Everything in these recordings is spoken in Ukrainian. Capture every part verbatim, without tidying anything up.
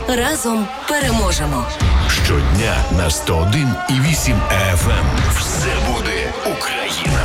Разом переможемо. Щодня на сто один і вісім еф ем. Все буде Україна.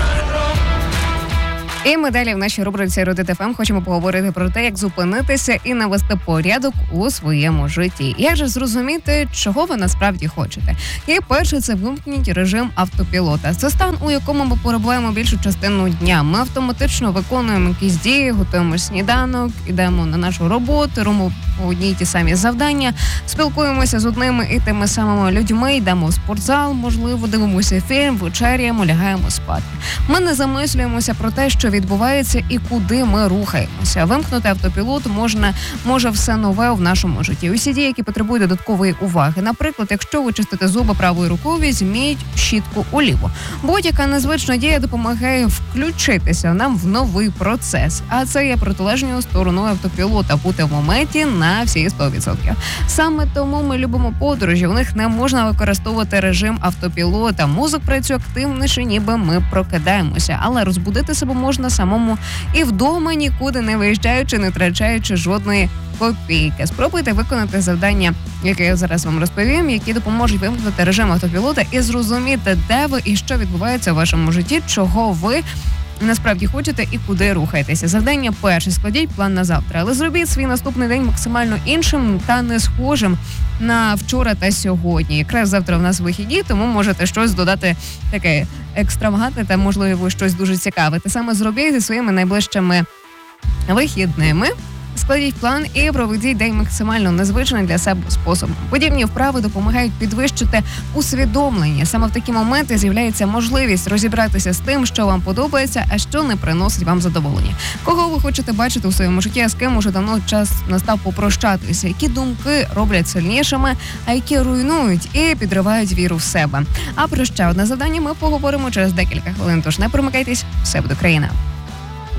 І ми далі в нашій рубриці «Родит еф ем» хочемо поговорити про те, як зупинитися і навести порядок у своєму житті. Як же зрозуміти, чого ви насправді хочете? І перше, це вимкніть режим автопілота. Це стан, у якому ми перебуваємо більшу частину дня. Ми автоматично виконуємо якісь дії, готуємо сніданок, йдемо на нашу роботу, робимо одні й ті самі завдання, спілкуємося з одними і тими самими людьми, йдемо в спортзал, можливо, дивимося фільм, вечеряємо, лягаємо спати. Ми не замислюємося про те, що відбувається і куди ми рухаємося. Вимкнути автопілот можна, може все нове в нашому житті. Усі дії, які потребують додаткової уваги. Наприклад, якщо ви чистите зуби правою рукою, візьміть щітку уліво. Будь-яка незвична дія допомагає включитися нам в новий процес. А це є протилежною стороною автопілота – бути в моменті на всі сто відсотків. Саме тому ми любимо подорожі. У них не можна використовувати режим автопілота. Мозок працює активніше, ніби ми прокидаємося. Але розбудити себе можна самому і вдома, нікуди не виїжджаючи, не втрачаючи жодної копійки. Спробуйте виконати завдання, яке я зараз вам розповім, які допоможуть вимкнути режим автопілота і зрозуміти, де ви і що відбувається в вашому житті, чого ви насправді хочете і куди рухаєтеся. Завдання перше. Складіть план на завтра, але зробіть свій наступний день максимально іншим та не схожим на вчора та сьогодні. Якраз завтра в нас вихідні, тому можете щось додати таке екстравагантне та, можливо, щось дуже цікаве. Те саме зробіть зі своїми найближчими вихідними. Складіть план і проведіть день максимально незвичним для себе способом. Подібні вправи допомагають підвищити усвідомлення. Саме в такі моменти з'являється можливість розібратися з тим, що вам подобається, а що не приносить вам задоволення. Кого ви хочете бачити у своєму житті, а з ким уже давно час настав попрощатися. Які думки роблять сильнішими, а які руйнують і підривають віру в себе. А про ще одне завдання ми поговоримо через декілька хвилин. Тож не промикайтесь, все буде Україна.